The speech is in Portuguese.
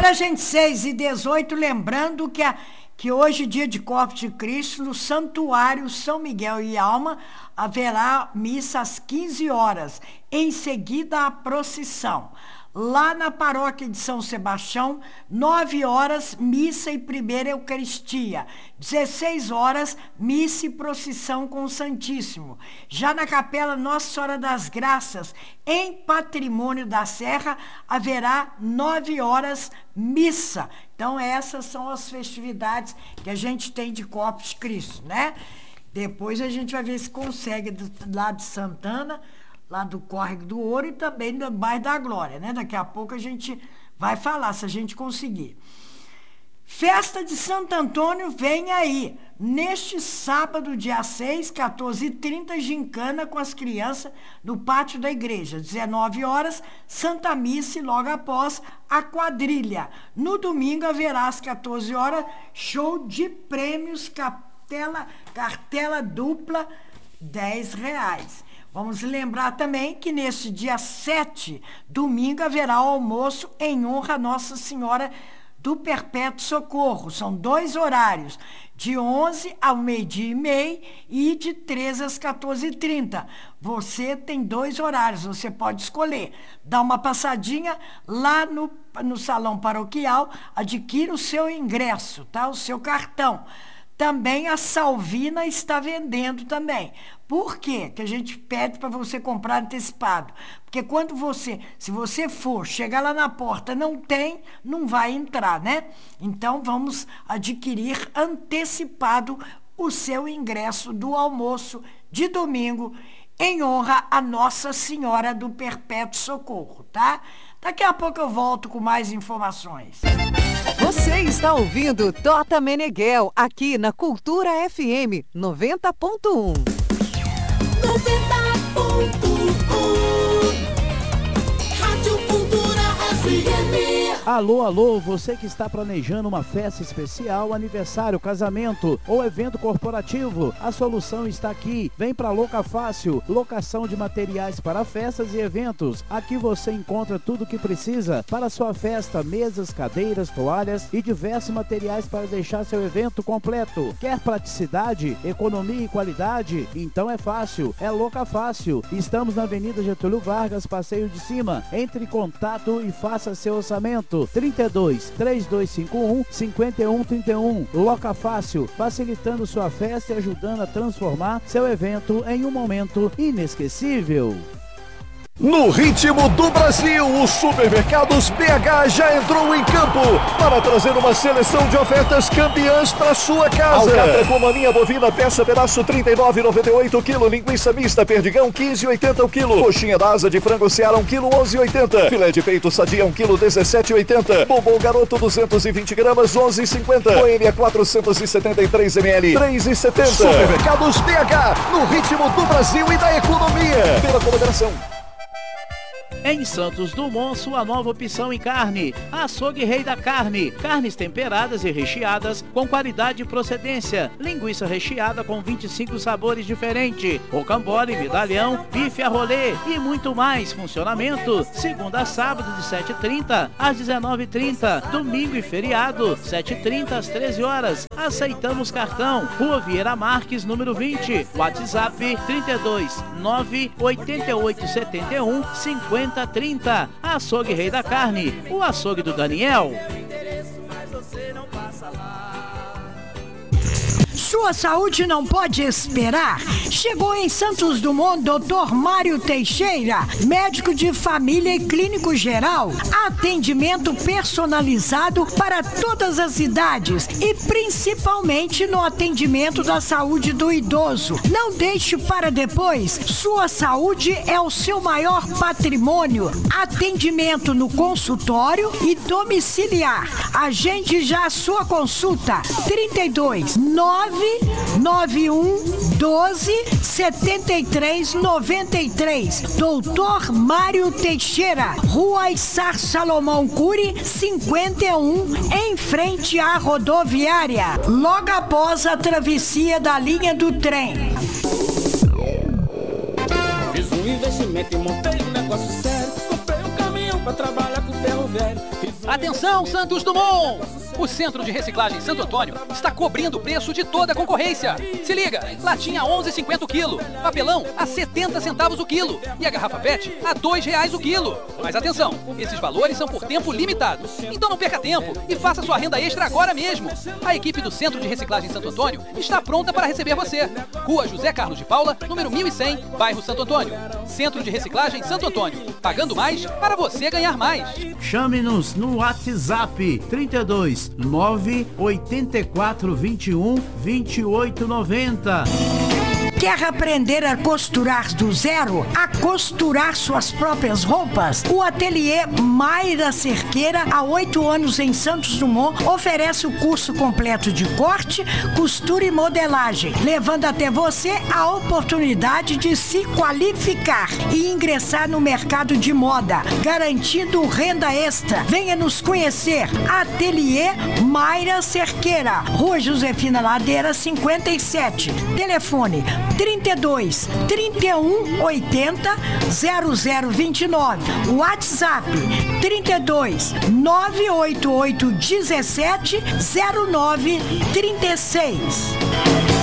Olha, gente, 6h18, lembrando que hoje, dia de Corpus de Cristo, no Santuário São Miguel e Alma, haverá missa às 15 horas. Em seguida, a procissão. Lá na paróquia de São Sebastião, 9 horas, missa e primeira Eucaristia. 16 horas, missa e procissão com o Santíssimo. Já na capela Nossa Senhora das Graças, em Patrimônio da Serra, haverá 9 horas, missa. Então, essas são as festividades que a gente tem de Corpus Christi, né? Depois a gente vai ver se consegue, lá de Santana, lá do Córrego do Ouro e também do Bairro da Glória, né? Daqui a pouco a gente vai falar, se a gente conseguir. Festa de Santo Antônio vem aí, neste sábado, dia 6, 14h30, gincana com as crianças no pátio da igreja. 19 horas, Santa Missa e logo após a quadrilha. No domingo haverá às 14 horas, show de prêmios, cartela dupla, R$10. Vamos lembrar também que neste dia 7, domingo, haverá almoço em honra a Nossa Senhora do Perpétuo Socorro. São 2 horários, de 11 ao 12h30 e de 13 às 14h30. Você tem 2 horários, você pode escolher. Dá uma passadinha lá no salão paroquial, adquira o seu ingresso, tá? O seu cartão. Também a Salvina está vendendo também. Por quê? Que a gente pede para você comprar antecipado. Porque se você for, chegar lá na porta, não tem, não vai entrar, né? Então, vamos adquirir antecipado o seu ingresso do almoço de domingo, em honra a Nossa Senhora do Perpétuo Socorro, tá? Daqui a pouco eu volto com mais informações. Você está ouvindo Tota Meneghel, aqui na Cultura FM 90.1. 90.1 Rádio Cultura FM. Alô, alô, você que está planejando uma festa especial, aniversário, casamento ou evento corporativo, a solução está aqui. Vem para Loca Fácil, locação de materiais para festas e eventos. Aqui você encontra tudo o que precisa para sua festa, mesas, cadeiras, toalhas e diversos materiais para deixar seu evento completo. Quer praticidade, economia e qualidade? Então é fácil, é Loca Fácil. Estamos na Avenida Getúlio Vargas, Passeio de Cima. Entre em contato e faça seu orçamento. 32-3251-5131. Loca Fácil, facilitando sua festa e ajudando a transformar seu evento em um momento inesquecível. No ritmo do Brasil, o Supermercados BH já entrou em campo para trazer uma seleção de ofertas campeãs para sua casa. Alcatra com maminha bovina, peça pedaço R$ 39,98 kg, linguiça mista perdigão R$ 15,80 kg, coxinha da asa de frango Seara 1 kg, 11,80, filé de peito sadia 1 kg, 17,80, bombom garoto 220 gramas, 11,50, Boêmia 473 ml, 3,70. Supermercados BH, no ritmo do Brasil e da economia. Pela colaboração. Em Santos Dumont, sua nova opção em carne. Açougue Rei da Carne. Carnes temperadas e recheadas com qualidade e procedência. Linguiça recheada com 25 sabores diferentes. Rocambole, medalhão, bife a rolê e muito mais. Funcionamento segunda a sábado de 7h30 às 19h30. Domingo e feriado, 7h30 às 13 horas. Aceitamos cartão. Rua Vieira Marques, número 20. WhatsApp 32 98871 5030. Açougue Rei da Carne, o açougue do Daniel. Sua saúde não pode esperar? Chegou em Santos Dumont Dr. Mário Teixeira, médico de família e clínico geral. Atendimento personalizado para todas as idades e principalmente no atendimento da saúde do idoso. Não deixe para depois. Sua saúde é o seu maior patrimônio. Atendimento no consultório e domiciliar. Agende já a sua consulta. 32 991 12 73 93. Doutor Mário Teixeira, Rua Issar Salomão Cury, 51, em frente à rodoviária, logo após a travessia da linha do trem. Fiz um investimento e montei um negócio sério. Comprei um caminhão pra trabalhar com ferro velho. Fiz Atenção, Santos Dumont! O Centro de Reciclagem Santo Antônio está cobrindo o preço de toda a concorrência. Se liga, latinha a 11,50 o quilo, papelão a 70 centavos o quilo e a garrafa PET a R$2 o quilo. Mas atenção, esses valores são por tempo limitado. Então não perca tempo e faça sua renda extra agora mesmo. A equipe do Centro de Reciclagem Santo Antônio está pronta para receber você. Rua José Carlos de Paula, número 1100, bairro Santo Antônio. Centro de Reciclagem Santo Antônio. Pagando mais para você ganhar mais. Chame-nos no WhatsApp 32 984 21 2890. Quer aprender a costurar do zero? A costurar suas próprias roupas? O ateliê Mayra Cerqueira, há 8 anos em Santos Dumont, oferece o curso completo de corte, costura e modelagem, levando até você a oportunidade de se qualificar e ingressar no mercado de moda, garantindo renda extra. Venha nos conhecer. Ateliê Mayra Cerqueira, Rua Josefina Ladeira, 57. Telefone 32 31 80 0029. WhatsApp 32 988 17 09 36.